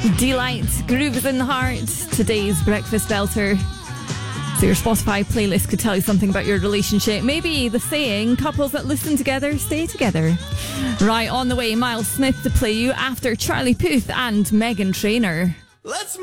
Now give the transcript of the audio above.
Delight, Grooves in the Heart, today's breakfast belter. So your Spotify playlist could tell you something about your relationship. Maybe the saying, couples that listen together stay together. Right, on the way, Miles Smith to play you after Charlie Puth and Meghan Trainor. Let's